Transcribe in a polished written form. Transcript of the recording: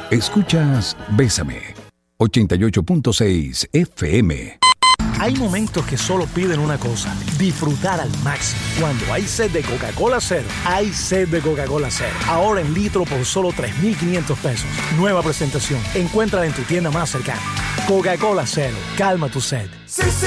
Escuchas Bésame, 88.6 FM. Hay momentos que solo piden una cosa: disfrutar al máximo. Cuando hay sed de Coca-Cola Cero, hay sed de Coca-Cola Cero. Ahora en litro por solo $3,500. Nueva presentación. Encuéntrala en tu tienda más cercana. Coca-Cola Cero, calma tu sed. Sí, sí,